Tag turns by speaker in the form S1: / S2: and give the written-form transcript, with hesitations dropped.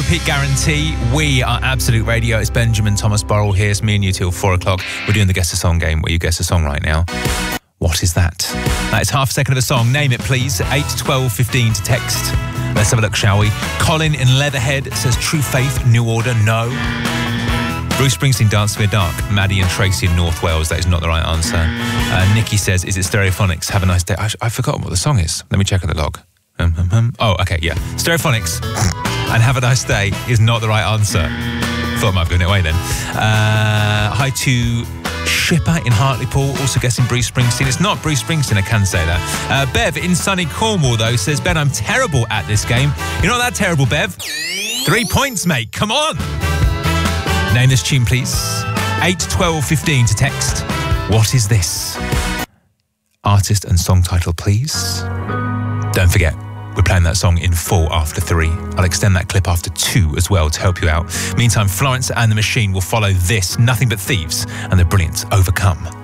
S1: non-repeat guarantee. We are Absolute Radio. It's Benjamin Thomas Burrell here. It's me and you till 4 o'clock. We're doing the Guess a Song game where you guess a song right now. What is that? That is half a second of a song. Name it, please. 8, 12, 15 to text. Let's have a look, shall we? Colin in Leatherhead says True Faith, New Order, no. Bruce Springsteen, Dance to Me Dark. Maddie and Tracy in North Wales, that is not the right answer. Nikki says, is it Stereophonics? Have a nice day. I've forgotten what the song is. Let me check on the log. Oh, okay, yeah. Stereophonics and Have a Nice Day is not the right answer. Thought I might have given it away then. Hi to Shipper in Hartlepool, also guessing Bruce Springsteen. It's not Bruce Springsteen, I can say that. Bev in sunny Cornwall, though, says, Ben, I'm terrible at this game. You're not that terrible, Bev. 3 points, mate. Come on. Name this tune, please. 8, 12, 15 to text. What is this? Artist and song title, please. Don't forget, we're playing that song in full after 3. I'll extend that clip after 2 as well to help you out. Meantime, Florence and the Machine will follow this, Nothing But Thieves, and the brilliant Overcome.